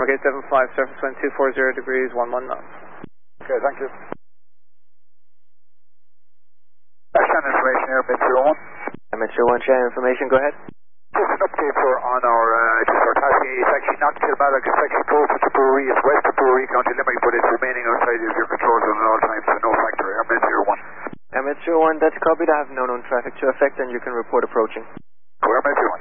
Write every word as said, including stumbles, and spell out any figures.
Stargate seven five, surface wind two four zero degrees, one one knots. Okay, thank you. Send information here, M H zero one. M H zero one, share information, go ahead. Just an update for on our, uh, just our task. It's actually not Kilmallock, it's actually close to Brewery, it's west of Brewery, County Limerick, but it's remaining outside of your control zone at all times, so no factor. M H zero one. M H zero one, that's copied. I have no known traffic to affect, and you can report approaching. Go M H zero one.